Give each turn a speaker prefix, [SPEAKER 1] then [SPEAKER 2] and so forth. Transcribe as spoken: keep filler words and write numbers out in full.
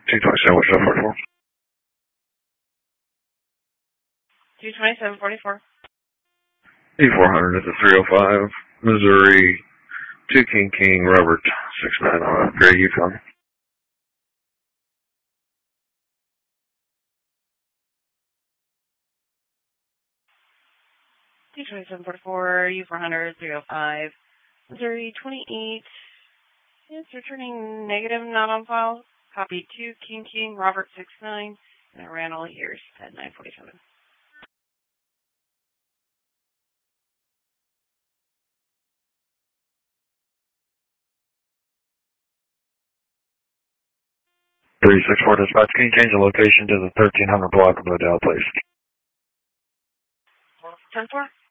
[SPEAKER 1] two twenty-seven, what's that forty-four?
[SPEAKER 2] two twenty-seven forty-four.
[SPEAKER 1] E four hundred at the three oh five, Missouri, two King King, Robert, six nine five, Gray, Yukon.
[SPEAKER 2] two twenty-seven forty-four, U four hundred, three oh five, Missouri, twenty-eight. It's returning negative, not on file. Copy two King King, Robert, six nine, and I ran all years at nine forty-seven.
[SPEAKER 1] three six four dispatch, can you change the location to the thirteen hundred block of Odell, please?
[SPEAKER 2] ten four?